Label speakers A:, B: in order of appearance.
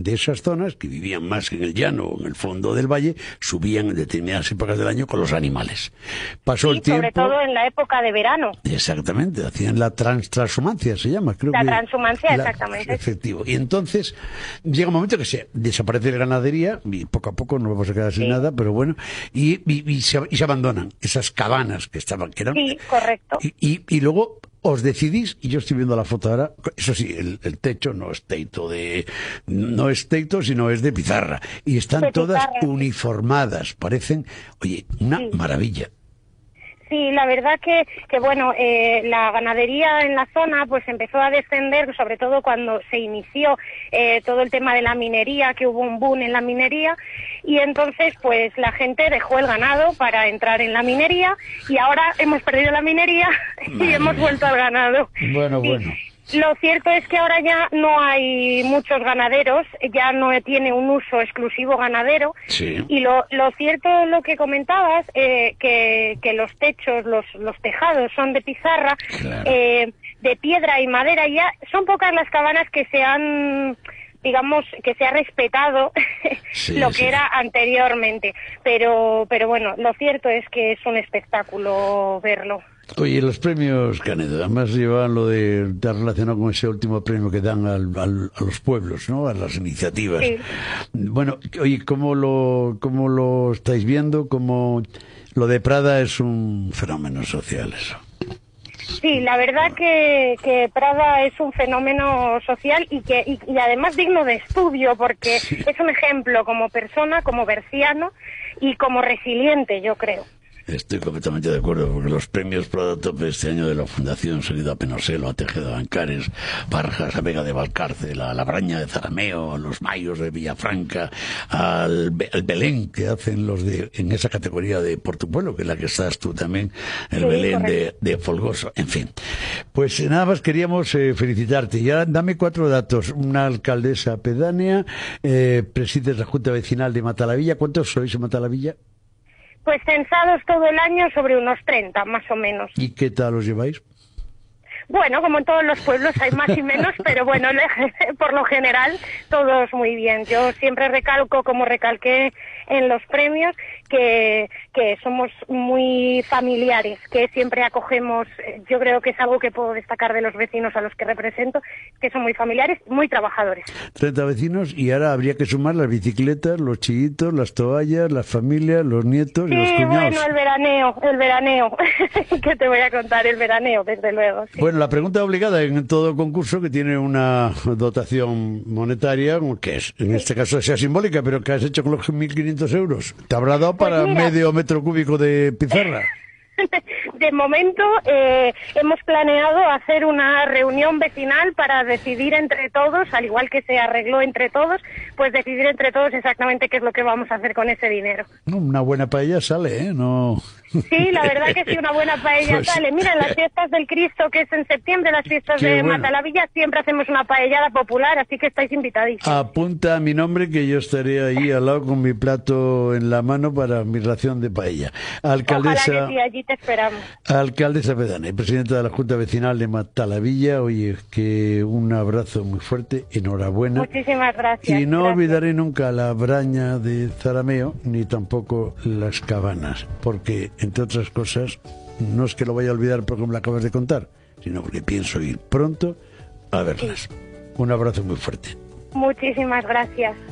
A: de esas zonas, que vivían más en el llano o en el fondo del valle, subían en determinadas épocas del año con los animales. Pasó el tiempo...
B: sobre todo en la época de verano.
A: Exactamente, hacían la transhumancia, se llama, creo
B: la
A: que...
B: transhumancia, exactamente.
A: Efectivo. Y entonces llega un momento que se desaparece la ganadería, y poco a poco nos vamos a quedar sin nada, pero bueno, y se abandonan esas cabanas que estaban, que eran...
B: Sí, correcto.
A: Y luego os decidís, y yo estoy viendo la foto ahora, eso sí, el techo no es teito, sino es de pizarra, y están
B: de
A: todas
B: pizarra,
A: uniformadas, parecen, oye, una maravilla.
B: Sí, la verdad que bueno, la ganadería en la zona pues empezó a descender, sobre todo cuando se inició todo el tema de la minería, que hubo un boom en la minería, y entonces pues la gente dejó el ganado para entrar en la minería, y ahora hemos perdido la minería y hemos vuelto al ganado.
A: Bueno.
B: Lo cierto es que ahora ya no hay muchos ganaderos, ya no tiene un uso exclusivo ganadero.
A: Sí.
B: Y lo cierto, lo que comentabas, que los techos, los tejados son de pizarra,
A: claro,
B: de piedra y madera. Ya son pocas las cabanas que se han, digamos, que se ha respetado lo que era anteriormente. Pero bueno, lo cierto es que es un espectáculo verlo.
A: Oye, los premios Canedo, además llevaban lo de estar relacionado con ese último premio que dan a los pueblos, ¿no? A las iniciativas.
B: Sí.
A: Bueno, oye, ¿cómo lo estáis viendo? ¿Cómo lo de Prada es un fenómeno social eso?
B: Sí, la verdad que Prada es un fenómeno social y además digno de estudio, porque es un ejemplo como persona, como berciano y como resiliente, yo creo.
A: Estoy completamente de acuerdo, porque los premios Prada Top este año de la Fundación se han ido a Penoselo, a Tejeda de Ancares, Barjas, a Vega de Valcárcel, a la Braña de Zarameo, a los Mayos de Villafranca, al Belén que hacen los en esa categoría de Por tu Pueblo, que es la que estás tú también, el Belén de Folgoso, en fin. Pues nada más queríamos felicitarte. Ya dame 4 datos. Una alcaldesa pedánea, presides la Junta Vecinal de Matalavilla. ¿Cuántos sois en Matalavilla?
B: Pues censados todo el año sobre unos 30, más o menos.
A: ¿Y qué tal os lleváis?
B: Bueno, como en todos los pueblos hay más y menos, pero bueno, por lo general todos muy bien. Yo siempre recalco, como recalqué en los premios, que somos muy familiares, que siempre acogemos, yo creo que es algo que puedo destacar de los vecinos a los que represento, que son muy familiares, muy trabajadores.
A: 30 vecinos, y ahora habría que sumar las bicicletas, los chillitos, las toallas, las familias, los nietos y los cuñados.
B: Sí, bueno, el veraneo, que te voy a contar, el veraneo, desde luego. Sí.
A: Bueno, la pregunta obligada en todo concurso que tiene una dotación monetaria, que es, en este caso sea simbólica, pero ¿qué has hecho con los 1.500 euros? ¿Te habrá dado para medio metro cúbico de pizarra?
B: De momento hemos planeado hacer una reunión vecinal para decidir entre todos, al igual que se arregló entre todos, pues decidir entre todos exactamente qué es lo que vamos a hacer con ese dinero.
A: Una buena paella sale, ¿eh? No...
B: Sí, la verdad que sí, una buena paella
A: pues...
B: sale. Mira, en las fiestas del Cristo, que es en septiembre, las fiestas de Matalavilla, siempre hacemos una paellada popular, así que estáis invitadísimos.
A: Apunta a mi nombre que yo estaré ahí al lado con mi plato en la mano para mi ración de paella. Alcaldesa...
B: Ojalá que sí, allí te esperamos.
A: Alcaldesa pedánea y presidenta de la Junta Vecinal de Matalavilla, oye, que un abrazo muy fuerte, enhorabuena.
B: Muchísimas gracias.
A: Y no olvidaré nunca la Braña de Zarameo, ni tampoco las cabanas, porque, entre otras cosas, no es que lo vaya a olvidar porque me lo acabas de contar, sino porque pienso ir pronto a verlas. Un abrazo muy fuerte.
B: Muchísimas gracias.